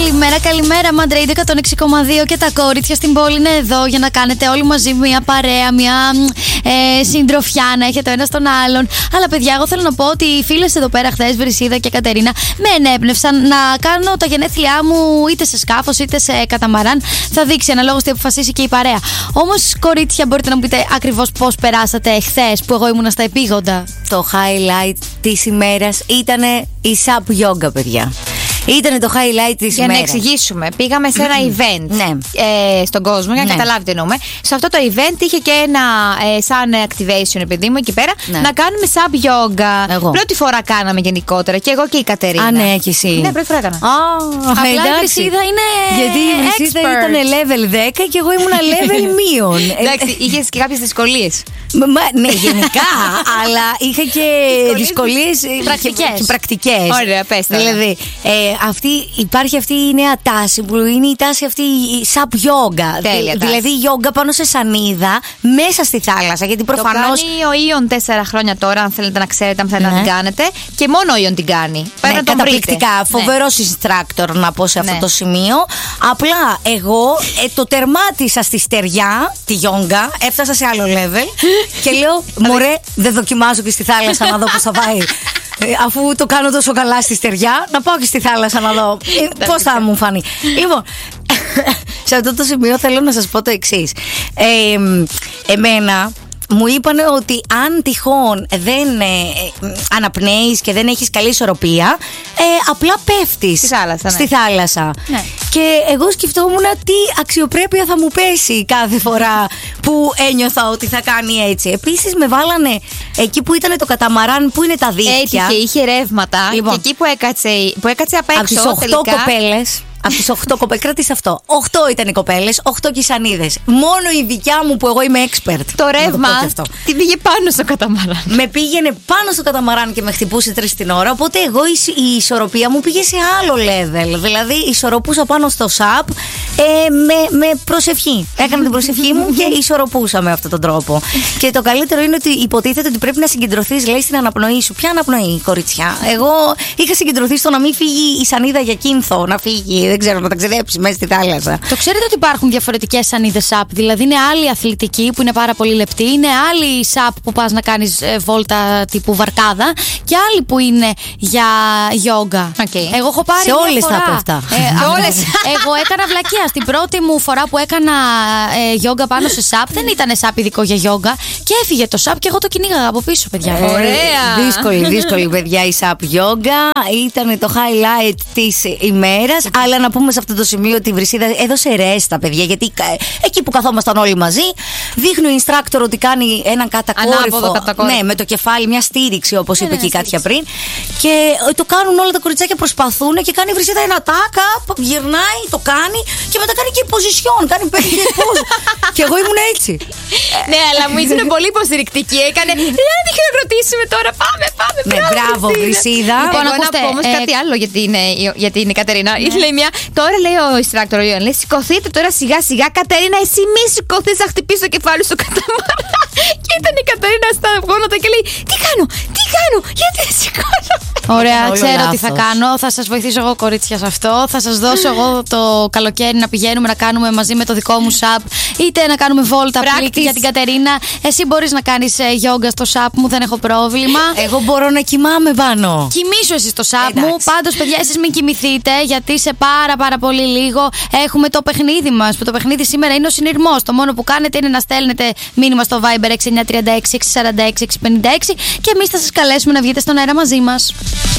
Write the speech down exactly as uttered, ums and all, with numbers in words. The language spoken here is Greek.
Καλημέρα, καλημέρα. Μαντρέιντε εκατόν έξι κόμμα δύο και τα κορίτσια στην πόλη είναι εδώ για να κάνετε όλοι μαζί μια παρέα, μια ε, συντροφιά, να έχετε ο ένας τον άλλον. Αλλά παιδιά, εγώ θέλω να πω ότι οι φίλες εδώ πέρα χθες, Βρυσίδα και Κατερίνα, με ενέπνευσαν να κάνω τα γενέθλιά μου είτε σε σκάφος είτε σε καταμαράν. Θα δείξει αναλόγως τι αποφασίσει και η παρέα. Όμως, κορίτσια, μπορείτε να μου πείτε ακριβώς πώς περάσατε χθες που εγώ ήμουνα στα επίγοντα? Το highlight της ημέρας ήτανε η Σαπ Yoga, παιδιά. Ήτανε το highlight της για ημέρας. Να εξηγήσουμε, πήγαμε σε ένα event ναι. ε, στον κόσμο, για να ναι. καταλάβετε τι εννοούμε. Σε αυτό το event είχε και ένα ε, σαν activation, επειδή μου εκεί πέρα, ναι. να κάνουμε sub yoga. Εγώ. Πρώτη φορά κάναμε γενικότερα, και εγώ και η Κατερίνα. Α, ναι, και εσύ. Ναι, πρώτη φορά έκανα. Oh, Απλά εντάξει. η Βρυσίδα είναι. Γιατί η Βρυσίδα expert. ήταν level δέκα και εγώ ήμουν level μείον. Εντάξει, είχες και κάποιες δυσκολίες. Ναι, γενικά, αλλά είχα και δυσκολίες πρακτικές. πρακτικές. Ωραία, πες τώρα. Δηλαδή, ε, αυτή, υπάρχει αυτή η νέα τάση που είναι η τάση αυτή η Σαπ Yoga. Τέλεια τάση. Δηλαδή, yoga πάνω σε σανίδα μέσα στη θάλασσα. Γιατί προφανώς. Το κάνει ο Ιον τέσσερα χρόνια τώρα, αν θέλετε να ξέρετε, αν θέλετε ναι. να την κάνετε. Και μόνο ο Ιον την κάνει. Πρέπει Ναι, να τον καταπληκτικά. βρείτε. Φοβερός instructor, να πω σε αυτό Ναι. το σημείο. Απλά εγώ ε, το τερμάτισα στη στεριά, τη γιόγκα, έφτασα σε άλλο level και λέω, μωρέ, δεν δοκιμάζω και στη θάλασσα να δω πώς θα πάει. Ε, αφού το κάνω τόσο καλά στη στεριά, να πάω και στη θάλασσα να δω ε, πώς θα μου φανεί. Λοιπόν, σε αυτό το σημείο θέλω να σας πω το εξής. Ε, εμένα μου είπανε ότι αν τυχόν δεν ε, ε, αναπνέεις και δεν έχεις καλή ισορροπία, ε, απλά πέφτεις στη θάλασσα. Ναι. Στη θάλασσα. Ναι. Και εγώ σκεφτόμουν τι αξιοπρέπεια θα μου πέσει κάθε φορά που ένιωθα ότι θα κάνει έτσι. Επίσης με βάλανε εκεί που ήταν το καταμαράν, που είναι τα δίχτυα. Έτυχε, είχε ρεύματα. Λοιπόν, και εκεί που έκατσε, που έκατσε απ' έξω. από τις οχτώ τελικά, κοπέλες. Από τις οχτώ κοπέλες, κρατήστε αυτό. οκτώ ήταν οι κοπέλες, οκτώ και οι σανίδες. Μόνο η δικιά μου που εγώ είμαι expert. το ρεύμα το την πήγε πάνω στο καταμαράν. Με πήγαινε πάνω στο καταμαράν και με χτυπούσε τρεις την ώρα. Οπότε εγώ η, η ισορροπία μου πήγε σε άλλο level. Δηλαδή ισορροπούσα πάνω στο σαπ ε, με, με προσευχή. Έκανα την προσευχή μου και ισορροπούσα με αυτόν τον τρόπο. Και το καλύτερο είναι ότι υποτίθεται ότι πρέπει να συγκεντρωθείς, λέει, στην αναπνοή σου. Ποια αναπνοή, κοριτσιά? Εγώ είχα συγκεντρωθεί στο να μην φύγει η σανίδα για κίνθο, να φύγει. Δεν ξέρω, να ταξιδέψει μέσα στη θάλασσα. Το ξέρετε ότι υπάρχουν διαφορετικές σανίδες σαπ? Δηλαδή είναι άλλη αθλητική που είναι πάρα πολύ λεπτή, είναι άλλη σαπ που πας να κάνεις ε, βόλτα τύπου βαρκάδα και άλλη που είναι για γιόγκα. Okay. Εγώ έχω πάρει σε μια όλες φορά, τα από αυτά. Ε, όλες. Εγώ έκανα βλακεία. Στην πρώτη μου φορά που έκανα ε, γιόγκα πάνω σε σαπ, δεν ήταν σαπ ειδικό για γιόγκα και έφυγε το σαπ και εγώ το κυνήγαγα από πίσω, παιδιά. Ε, Ωραία. Δύσκολη, δύσκολη, παιδιά, η σαπ γιόγκα. Ήταν το highlight της ημέρας. Αλλά να πούμε σε αυτό το σημείο ότι η Βρυσίδα έδωσε ρέστα, παιδιά. Γιατί εκεί που καθόμασταν όλοι μαζί, δείχνει ο instructor ότι κάνει έναν κατακόρυφο. Ναι, με το κεφάλι, μια στήριξη, όπως είπε και η Κάτια πριν. Και το κάνουν όλα τα κοριτσάκια, προσπαθούν και κάνει η Βρυσίδα ένα τάκα, γυρνάει, το κάνει και μετά κάνει και position. Κάνει πέντε πώς. Και εγώ ήμουν έτσι. Ναι, αλλά μου ήσουν πολύ υποστηρικτική. Έκανε. Δεν τη χειροκροτήσουμε τώρα. Πάμε, πάμε. Ναι, μπράβο, Βρυσίδα. Λοιπόν, να ακούστε, πω όμως ε, κάτι άλλο για την, για την Κατερίνα. Λέει μια. Τώρα λέει ο instructor, ο Ιωάννη, λέει, σηκωθείτε τώρα σιγά σιγά. Κατερίνα, εσύ μη σηκωθείς, θα χτυπήσει το κεφάλι στο καταμαράν. Και ήταν η Κατερίνα στα γόνατα και λέει, τι κάνω, τι κάνω, γιατί δεν σηκώνω. Ωραία, Όλο ξέρω λάθος. τι θα κάνω. Θα σας βοηθήσω εγώ, κορίτσια, σε αυτό. Θα σας δώσω εγώ το καλοκαίρι να πηγαίνουμε να κάνουμε μαζί με το δικό μου σαπ, είτε να κάνουμε βόλτα πλήκη για την Κατερίνα. Εσύ μπορείς να κάνεις γιόγκα στο σαπ μου, δεν έχω πρόβλημα. Εγώ μπορώ να κοιμάμαι πάνω. Κοιμήσου εσύ στο σαπ Εντάξει. μου. Πάντως, παιδιά, εσείς μην κοιμηθείτε, γιατί σε πάρα πάρα πολύ λίγο έχουμε το παιχνίδι μας. Που το παιχνίδι σήμερα είναι ο συνειρμός. Το μόνο που κάνετε είναι να στέλνετε μήνυμα στο Viber έξι εννιά τρία έξι έξι τέσσερα έξι έξι πέντε έξι και εμείς θα σας καλέσουμε να βγείτε στον αέρα μαζί μας.